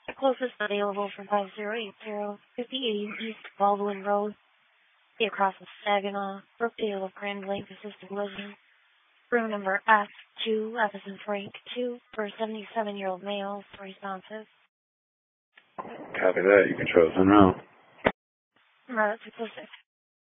The closest available from 5080 East Baldwin Road, across the Saginaw, Brookdale of Grand Lake Assisted Living. Room number F2, F as in Frank 2, for a 77-year-old male, responsive. Copy that. You can show us in now. That's 606.